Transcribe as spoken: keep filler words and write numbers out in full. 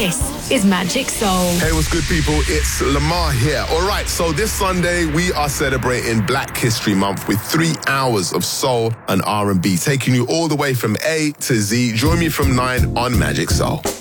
This is Magic Soul. Hey, what's good, people? It's Lamar here. All right, so this Sunday, we are celebrating Black History Month with three hours of soul and R and B, taking you all the way from A to Z. Join me from nine on Magic Soul.